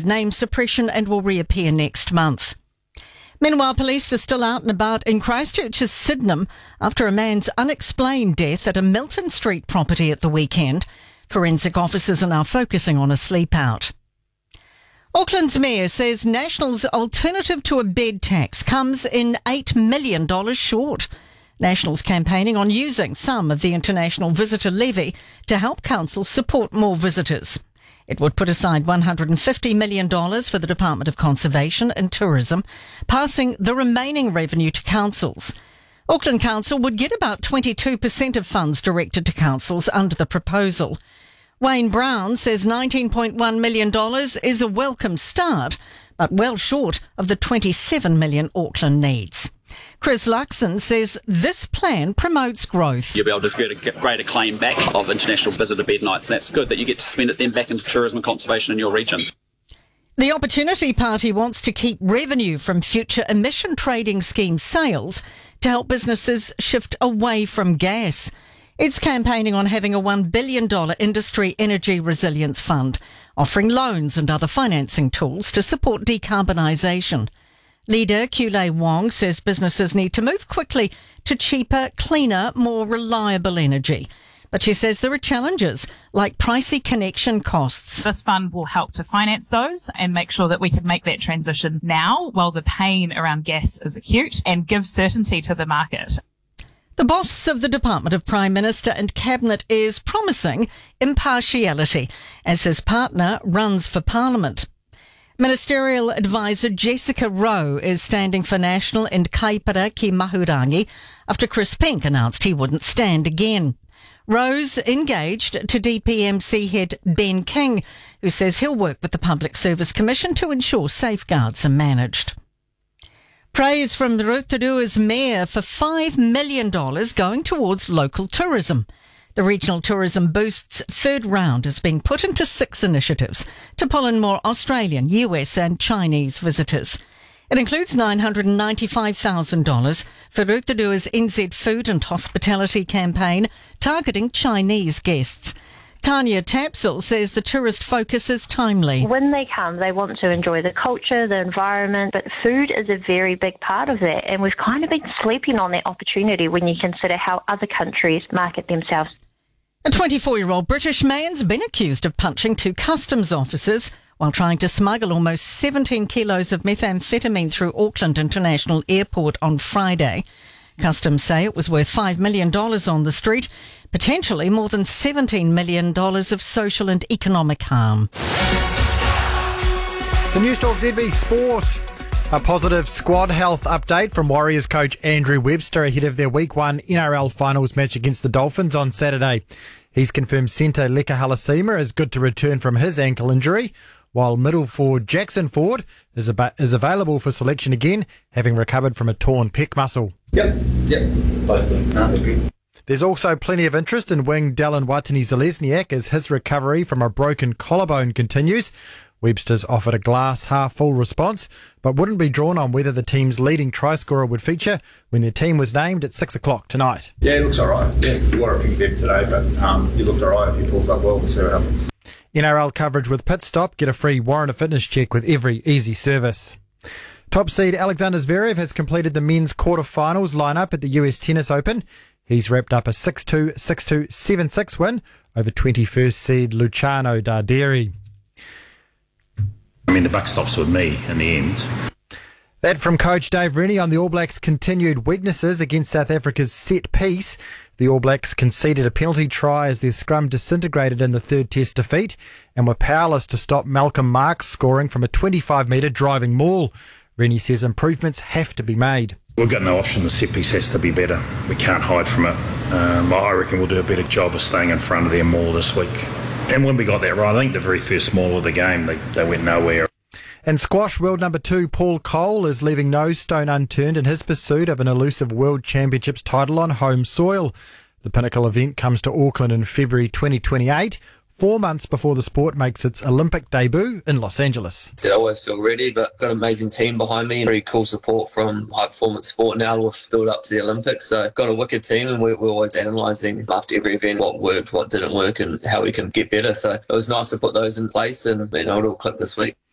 granted name suppression and will reappear next month. Meanwhile, police are still out and about in Christchurch's Sydenham after a man's unexplained death at a Milton Street property at the weekend. Forensic officers are now focusing on a sleep-out. Auckland's mayor says National's alternative to a bed tax comes in $8 million short. National's campaigning on using some of the international visitor levy to help councils support more visitors. It would put aside $150 million for the Department of Conservation and Tourism, passing the remaining revenue to councils. Auckland Council would get about 22% of funds directed to councils under the proposal. Wayne Brown says $19.1 million is a welcome start, but well short of the $27 million Auckland needs. Chris Luxon says this plan promotes growth. You'll be able to get a greater claim back of international visitor bed nights, and that's good that you get to spend it then back into tourism and conservation in your region. The Opportunity Party wants to keep revenue from future emission trading scheme sales to help businesses shift away from gas. It's campaigning on having a $1 billion industry energy resilience fund, offering loans and other financing tools to support decarbonisation. Leader Kulei Wong says businesses need to move quickly to cheaper, cleaner, more reliable energy. But she says there are challenges like pricey connection costs. This fund will help to finance those and make sure that we can make that transition now while the pain around gas is acute and give certainty to the market. The boss of the Department of Prime Minister and Cabinet is promising impartiality as his partner runs for Parliament. Ministerial advisor Jessica Rowe is standing for National in Kaipara ki Mahurangi after Chris Pink announced he wouldn't stand again. Rowe's engaged to DPMC head Ben King, who says he'll work with the Public Service Commission to ensure safeguards are managed. Praise from Rotorua's mayor for $5 million going towards local tourism. The Regional Tourism Boost's third round is being put into 6 initiatives to pull in more Australian, US and Chinese visitors. It includes $995,000 for Rotorua's NZ Food and Hospitality campaign targeting Chinese guests. Tanya Tapsell says the tourist focus is timely. When they come, they want to enjoy the culture, the environment, but food is a very big part of that. And we've kind of been sleeping on that opportunity when you consider how other countries market themselves. A 24-year-old British man's been accused of punching 2 customs officers while trying to smuggle almost 17 kilos of methamphetamine through Auckland International Airport on Friday. Customs say it was worth $5 million on the street, potentially more than $17 million of social and economic harm. To News Talk ZB Sport. A positive squad health update from Warriors coach Andrew Webster ahead of their Week 1 NRL Finals match against the Dolphins on Saturday. He's confirmed centre Leka Halasima is good to return from his ankle injury, while middle forward Jackson Ford is available for selection again, having recovered from a torn pec muscle. Yep, both of them. There's also plenty of interest in wing Dallin Watene-Zelezniak as his recovery from a broken collarbone continues. Webster's offered a glass half-full response, but wouldn't be drawn on whether the team's leading try scorer would feature when their team was named at 6 o'clock tonight. Yeah, it looks all right. Yeah, we want to pick him today, but he looked all right. If he pulls up well, we'll see what happens. NRL coverage with Pit Stop. Get a free warrant of fitness check with every easy service. Top seed Alexander Zverev has completed the men's quarter-finals lineup at the US Tennis Open. He's wrapped up a 6-2, 6-2, 7-6 win over 21st seed Luciano Darderi. I mean, the buck stops with me in the end. That from coach Dave Rennie on the All Blacks' continued weaknesses against South Africa's set piece. The All Blacks conceded a penalty try as their scrum disintegrated in the third test defeat and were powerless to stop Malcolm Marx scoring from a 25-metre driving maul. Rennie says improvements have to be made. We've got no option. The set piece has to be better. We can't hide from it. I reckon we'll do a better job of staying in front of them more this week. And when we got that right, I think the very first maul of the game, they went nowhere. In squash, world number 2 Paul Cole is leaving no stone unturned in his pursuit of an elusive World Championships title on home soil. The pinnacle event comes to Auckland in February 2028, 4 months before the sport makes its Olympic debut in Los Angeles. I always feel ready, but got an amazing team behind me. Very cool support from High Performance Sport now with build up to the Olympics. So got a wicked team, and we're always analysing after every event what worked, what didn't work, and how we can get better. So it was nice to put those in place, and it all clicked this week.